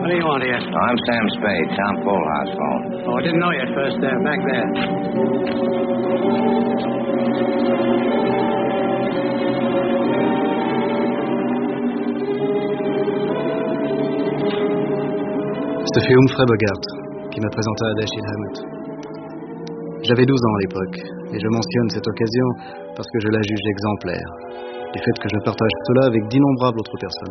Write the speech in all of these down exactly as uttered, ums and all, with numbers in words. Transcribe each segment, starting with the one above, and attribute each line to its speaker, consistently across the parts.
Speaker 1: What do you want here?
Speaker 2: Oh, I'm Sam Spade, Tom Fullhouse phone.
Speaker 1: Oh, I didn't know you at first there. Back there.
Speaker 3: Ce fut Humphrey Bogart qui m'a présenté à Dashiell Hammett. J'avais douze ans à l'époque, et je mentionne cette occasion parce que je la juge exemplaire, du fait que je partage cela avec d'innombrables autres personnes.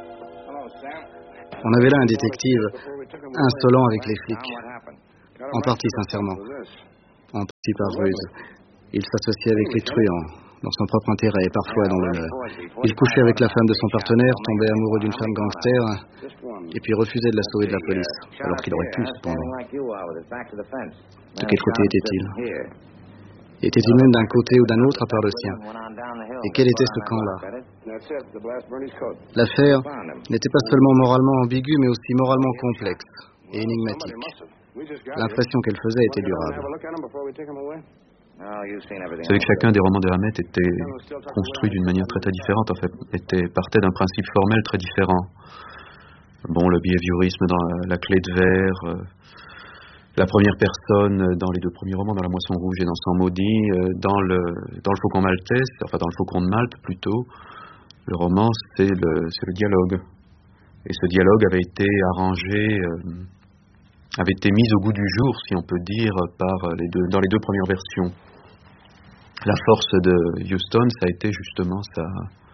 Speaker 3: On avait là un détective insolent avec les flics, en partie sincèrement, en partie par ruse. Il s'associait avec les truands, dans son propre intérêt et parfois dans le leur. Il couchait avec la femme de son partenaire, tombait amoureux d'une femme gangster, et puis refusait de la sauver de la police, alors qu'il aurait pu cependant. De quel côté était-il? Était-il même d'un côté ou d'un autre à part le sien? Et quel était ce camp-là? L'affaire n'était pas seulement moralement ambiguë, mais aussi moralement complexe et énigmatique. L'impression qu'elle faisait était durable.
Speaker 4: Vous savez que chacun des romans de Hammett était construit d'une manière très très différente, en fait, était, partait d'un principe formel très différent. Bon, le behaviorisme dans la, la clé de verre, euh, la première personne dans les deux premiers romans, dans La Moisson Rouge et dans Sang Maudit, euh, dans le dans le Faucon Maltais, enfin dans le Faucon de Malte plutôt, le roman c'est le c'est le dialogue. Et ce dialogue avait été arrangé, euh, avait été mis au goût du jour, si on peut dire, par les deux dans les deux premières versions. La force de Huston, ça a été justement ça.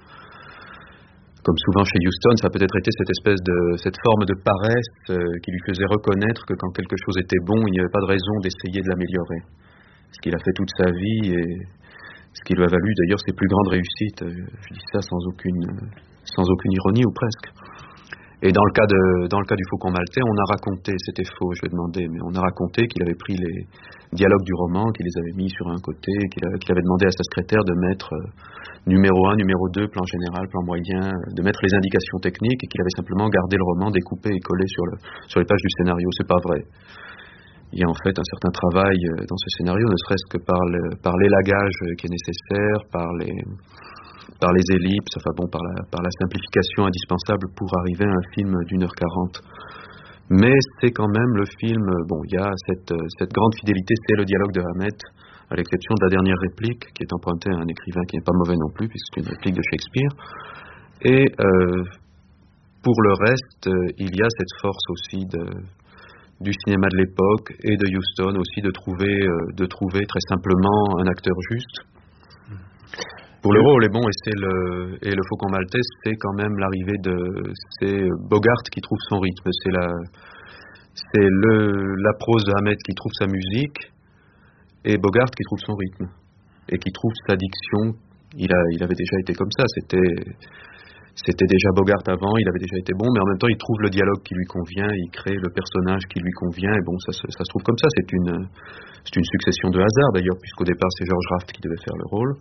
Speaker 4: Comme souvent chez Huston, ça a peut-être été cette espèce de, cette forme de paresse euh, qui lui faisait reconnaître que quand quelque chose était bon, il n'y avait pas de raison d'essayer de l'améliorer. Ce qu'il a fait toute sa vie et ce qui lui a valu d'ailleurs ses plus grandes réussites. Je dis ça sans aucune, sans aucune ironie ou presque. Et dans le cas de, dans le cas du Faucon Maltais, on a raconté, c'était faux, je vais demander, mais on a raconté qu'il avait pris les dialogues du roman, qu'il les avait mis sur un côté, qu'il, a, qu'il avait demandé à sa secrétaire de mettre euh, numéro un, numéro deux, plan général, plan moyen, de mettre les indications techniques et qu'il avait simplement gardé le roman découpé et collé sur, le, sur les pages du scénario. C'est pas vrai. Il y a en fait un certain travail dans ce scénario, ne serait-ce que par, le, par l'élagage qui est nécessaire, par les, par les ellipses, enfin bon, par la, par la simplification indispensable pour arriver à un film d'une heure quarante. Mais c'est quand même le film, bon, il y a cette, cette grande fidélité, c'est le dialogue de Hammett, à l'exception de la dernière réplique, qui est empruntée à un écrivain qui n'est pas mauvais non plus, puisque c'est une réplique de Shakespeare. Et euh, pour le reste, il y a cette force aussi de, du cinéma de l'époque et de Huston aussi de trouver, euh, de trouver très simplement un acteur juste. Pour le rôle, et bon, et c'est le, et le Faucon Maltais, c'est quand même l'arrivée de, c'est Bogart qui trouve son rythme, c'est la, c'est le, la prose de Hammett qui trouve sa musique, et Bogart qui trouve son rythme, et qui trouve sa diction. Il a, il avait déjà été comme ça, c'était, c'était déjà Bogart avant, il avait déjà été bon, mais en même temps, il trouve le dialogue qui lui convient, il crée le personnage qui lui convient, et bon, ça, se, ça se trouve comme ça, c'est une, c'est une succession de hasards d'ailleurs, puisqu'au départ, c'est George Raft qui devait faire le rôle.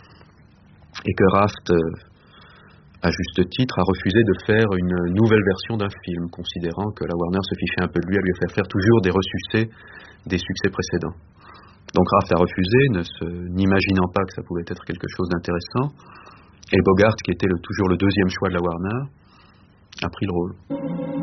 Speaker 4: Et que Raft, à juste titre, a refusé de faire une nouvelle version d'un film, considérant que la Warner se fichait un peu de lui à lui faire faire toujours des ressucés des succès précédents. Donc Raft a refusé, ne se, n'imaginant pas que ça pouvait être quelque chose d'intéressant, et Bogart, qui était le, toujours le deuxième choix de la Warner, a pris le rôle.